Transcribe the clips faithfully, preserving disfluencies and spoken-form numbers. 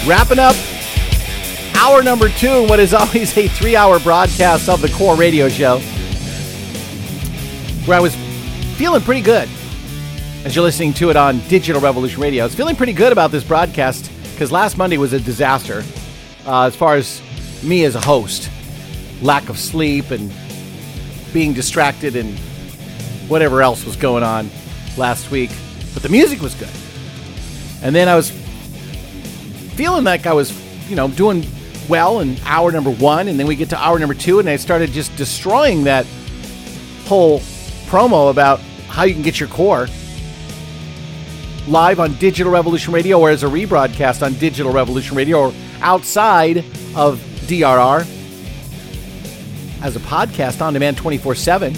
Wrapping up hour number two in what is always a three-hour broadcast of the Core Radio Show, where I was feeling pretty good as you're listening to it on Digital Revolution Radio. I was feeling pretty good about this broadcast because last Monday was a disaster uh, as far as me as a host. Lack of sleep and being distracted and whatever else was going on last week. But the music was good. And then I was feeling like I was, you know, doing well in hour number one. And then we get to hour number two and I started just destroying that whole promo about how you can get your core live on Digital Revolution Radio or as a rebroadcast on Digital Revolution Radio or outside of D R R as a podcast on demand twenty-four seven.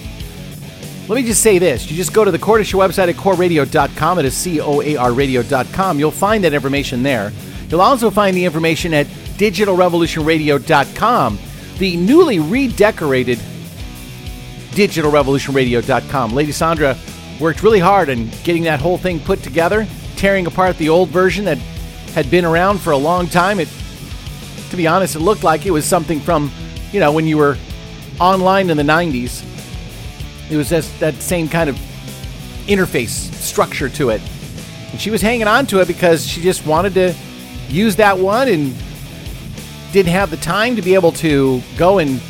Let me just say this. You just go to the Core Show website at core radio dot com. It is C O A R radio dot com. You'll find that information there. You'll also find the information at digital revolution radio dot com, the newly redecorated digital revolution radio dot com. Lady Sandra worked really hard on getting that whole thing put together, tearing apart the old version that had been around for a long time. It, to be honest, it looked like it was something from, you know, when you were online in the nineties. It was just that same kind of interface structure to it. And she was hanging on to it because she just wanted to use that one and didn't have the time to be able to go and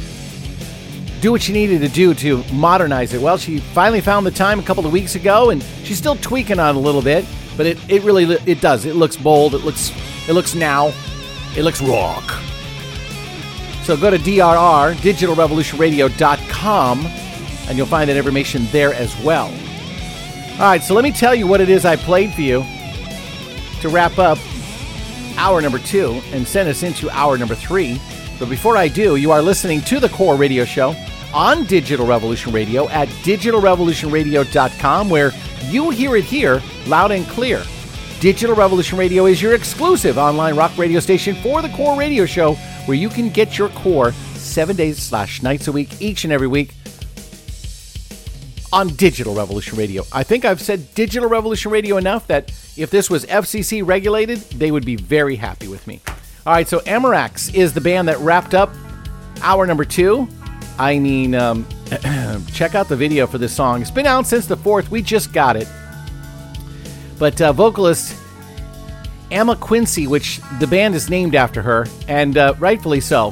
do what she needed to do to modernize it. Well, she finally found the time a couple of weeks ago, and she's still tweaking on it a little bit, but it, it really it does. It looks bold. It looks it looks now. It looks rock. So go to D R R, digital revolution radio dot com, and you'll find that information there as well. All right, so let me tell you what it is I played for you to wrap up hour number two and send us into hour number three. But before I do, you are listening to the Core Radio Show on Digital Revolution Radio at digital revolution radio dot com, where you hear it here loud and clear. Digital Revolution Radio is your exclusive online rock radio station for the Core Radio Show, where you can get your core seven days slash nights a week, each and every week on Digital Revolution Radio. I think I've said Digital Revolution Radio enough that if this was F C C regulated, they would be very happy with me. All right, so Amarax is the band that wrapped up hour number two. I mean, um, check out the video for this song. It's been out since the fourth. We just got it. But uh, vocalist Emma Quincy, which the band is named after her, and uh, rightfully so,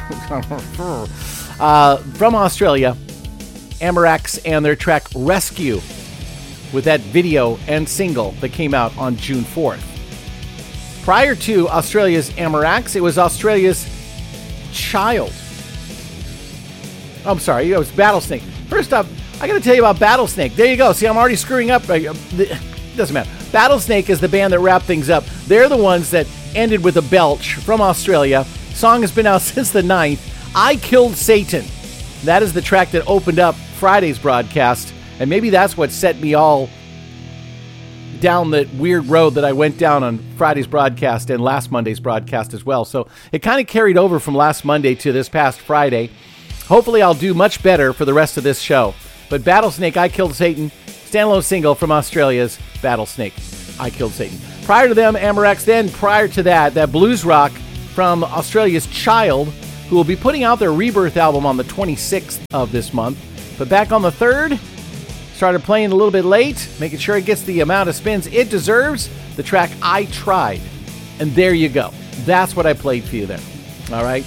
uh, from Australia, Amarax and their track Rescue, with that video and single that came out on June fourth. Prior to Australia's Amarax, it was Australia's Child. I'm sorry, it was Battlesnake. First up, I got to tell you about Battlesnake. There you go. See, I'm already screwing up. It doesn't matter. Battlesnake is the band that wrapped things up. They're the ones that ended with a belch from Australia. Song has been out since the ninth. I Killed Satan. That is the track that opened up Friday's broadcast. And maybe that's what set me all down the weird road that I went down on Friday's broadcast and last Monday's broadcast as well. So it kind of carried over from last Monday to this past Friday. Hopefully I'll do much better for the rest of this show. But Battlesnake, I Killed Satan, standalone single from Australia's Battlesnake, I Killed Satan. Prior to them, Amarax. Then prior to that, that blues rock from Australia's Child, who will be putting out their Rebirth album on the twenty-sixth of this month. But back on the third, started playing a little bit late, making sure it gets the amount of spins it deserves, the track I Tried. And there you go. That's what I played for you there. All right?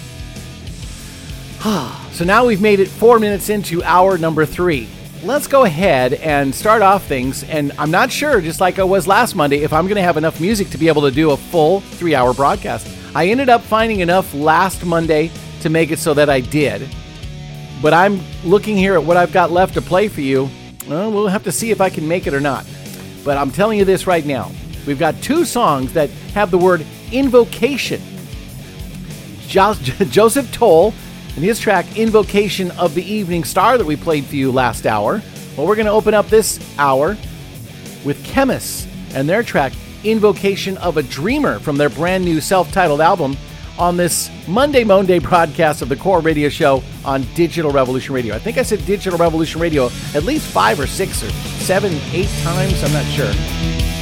So now we've made it four minutes into hour number three. Let's go ahead and start off things. And I'm not sure, just like I was last Monday, if I'm going to have enough music to be able to do a full three-hour broadcast. I ended up finding enough last Monday to make it so that I did. But I'm looking here at what I've got left to play for you. Well, we'll have to see if I can make it or not. But I'm telling you this right now. We've got two songs that have the word invocation. Jo- Joseph Toll and his track Invocation of the Evening Star that we played for you last hour. Well, we're going to open up this hour with Chemists and their track Invocation of a Dreamer from their brand new self-titled album on this Monday Monday broadcast of the Core Radio Show on Digital Revolution Radio. I think I said Digital Revolution Radio at least five or six or seven, eight times. I'm not sure.